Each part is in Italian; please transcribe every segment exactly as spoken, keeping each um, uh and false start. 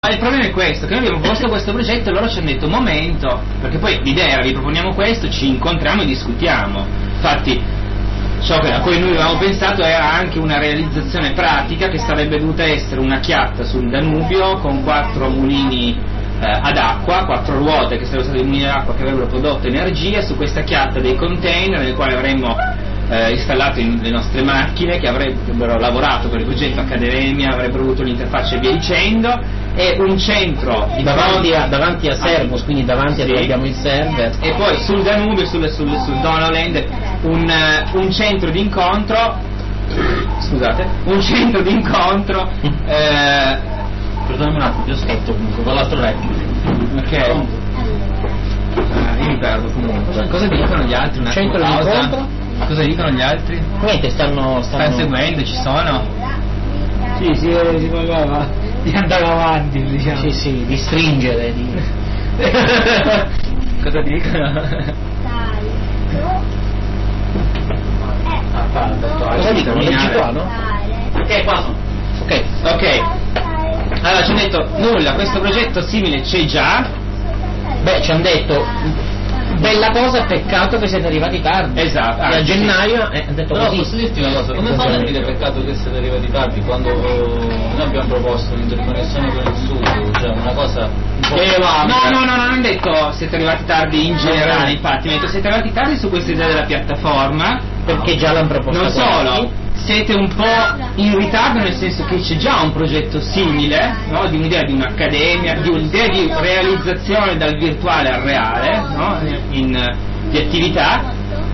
Il problema è questo, che noi abbiamo proposto questo progetto e loro ci hanno detto momento, perché poi l'idea era vi proponiamo questo, ci incontriamo e discutiamo. Infatti ciò a cui noi avevamo pensato era anche una realizzazione pratica che sarebbe dovuta essere una chiatta sul Danubio con quattro mulini eh, ad acqua, quattro ruote che sarebbero stati dei mulini ad acqua che avrebbero prodotto energia, su questa chiatta dei container nel quale avremmo eh, installato in, le nostre macchine che avrebbero lavorato per il progetto Accademia, avrebbero avuto l'interfaccia e via dicendo, e un centro di davanti a, davanti a Sermos, quindi davanti sì. a dove abbiamo il server, e poi sul Danubio, sul, sul, sul Donauland, un, uh, un centro di incontro scusate, un centro di incontro eh, perdonami un attimo, io aspetto comunque con l'altro orecchio. Ok, uh, io mi perdo comunque. Cosa dicono gli altri? Un centro di incontro? Cosa dicono gli altri? Niente, stanno, stanno... stanno seguendo, ci sono? Sì, si, si parlava di andare avanti, diciamo. Sì, sì, di stringere, di... Cosa dicono? Cosa dicono? Leggi qua, no? Ok, qua. Ok, ok. Allora ci hanno detto nulla, questo progetto simile c'è già. Beh, ci hanno detto bella cosa, peccato che siete arrivati tardi. Esatto. E a gennaio eh, hanno detto però così. posso dirti una cosa, come fate a dire peccato che siete arrivati tardi quando noi abbiamo proposto un'interconnessione con il sud, cioè una cosa un po' eh, no, no, no, non hanno detto siete arrivati tardi in generale, infatti hanno detto siete arrivati tardi su questa idea della piattaforma, perché già l'hanno proposta. Non solo, siete un po' in ritardo nel senso che c'è già un progetto simile, no? Di un'idea di un'accademia, di un'idea di realizzazione dal virtuale al reale, no? In, di attività,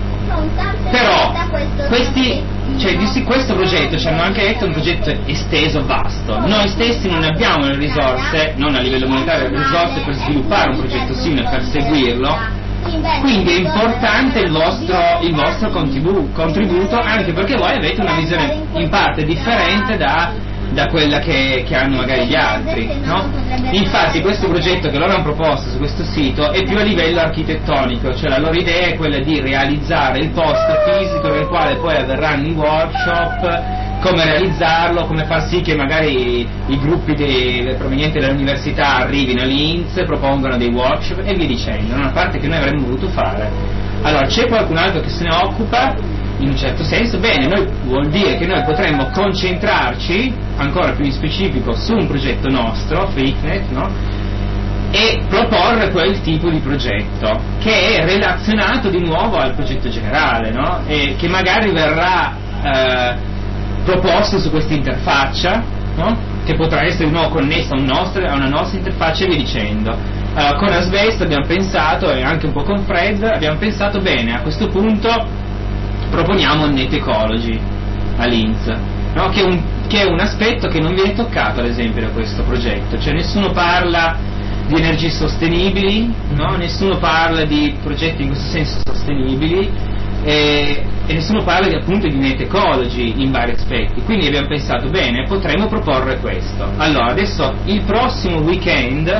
però questi, cioè, di questo progetto ci hanno anche detto è un progetto esteso, vasto. Noi stessi non abbiamo le risorse, non a livello monetario, le risorse per sviluppare un progetto simile, per seguirlo. Quindi è importante il vostro, il vostro contribu- contributo, anche perché voi avete una visione in parte differente da, da quella che, che hanno magari gli altri, no? Infatti questo progetto che loro hanno proposto su questo sito è più a livello architettonico, cioè la loro idea è quella di realizzare il posto fisico nel quale poi avverranno i workshop, come realizzarlo, come far sì che magari i gruppi dei, provenienti dall'università arrivino a Linz, propongano dei workshop e via dicendo, è una parte che noi avremmo voluto fare. Allora c'è qualcun altro che se ne occupa in un certo senso, bene, noi vuol dire che noi potremmo concentrarci ancora più in specifico su un progetto nostro, FreakNet, no? E proporre quel tipo di progetto che è relazionato di nuovo al progetto generale, no? E che magari verrà eh, proposto su questa interfaccia, no? Che potrà essere di nuovo connessa a, un nostro, a una nostra interfaccia e via dicendo. Allora, con Asbest abbiamo pensato, e anche un po' con Fred, abbiamo pensato bene, a questo punto proponiamo Net Ecology a Linz, no? Che, è un, che è un aspetto che non viene toccato ad esempio da questo progetto, cioè nessuno parla di energie sostenibili, no? Nessuno parla di progetti in questo senso sostenibili, e, e nessuno parla di, appunto di Net Ecology in vari aspetti, quindi abbiamo pensato bene, potremmo proporre questo. Allora adesso il prossimo weekend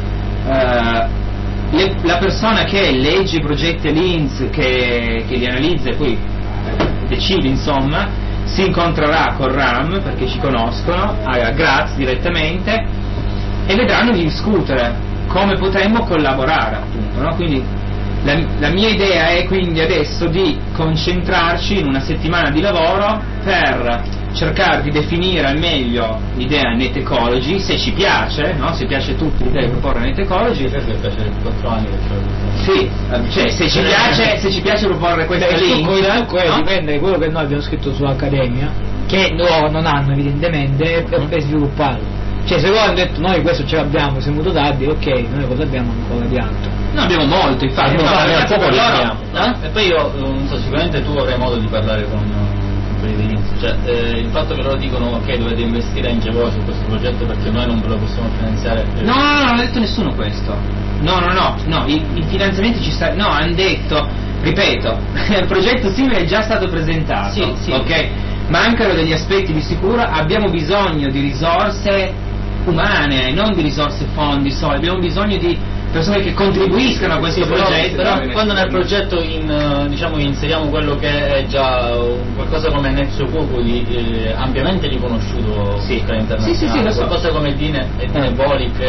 eh, le, la persona che legge i progetti a Linz, che, che li analizza e poi decide insomma, si incontrerà con RAM perché ci conoscono a Graz direttamente e vedranno di discutere come potremmo collaborare appunto, no? Quindi La, la mia idea è quindi adesso di concentrarci in una settimana di lavoro per cercare di definire al meglio l'idea Net Ecology, se ci piace, no? Se piace a tutti l'idea di proporre Net Ecology. Perché piace quattro anni? Sì, cioè se ci piace, se ci piace proporre questa link, no? Dipende da quello che noi abbiamo scritto sull'Accademia, che loro non hanno evidentemente, per, per svilupparlo. Cioè se loro hanno detto noi questo ce l'abbiamo, siamo dotati, ok, noi cosa abbiamo ancora di altro? No, abbiamo molto, infatti, no, no, no, poco loro, eh? E poi io non so, sicuramente tu avrai modo di parlare con quelli di Linz, cioè eh, il fatto che loro dicono ok dovete investire in voi su questo progetto perché noi non ve lo possiamo finanziare. No, no, no, non ha detto nessuno questo. No, no, no, no, i, i finanziamenti ci sta. No, hanno detto, ripeto, il progetto simile è già stato presentato. Sì, sì. Ok? Mancano degli aspetti di sicuro, abbiamo bisogno di risorse umane, non di risorse fondi, soldi, abbiamo bisogno di persone che contribuiscano a questo Però, progetto. però ovviamente. quando nel progetto in, eh, diciamo, inseriamo quello che è già un qualcosa come Nezio Cuoco di eh, ampiamente riconosciuto Sì. su scala internazionale, Sì, sì, sì, lo so. qualcosa come Dine e Dine Eh. Bolic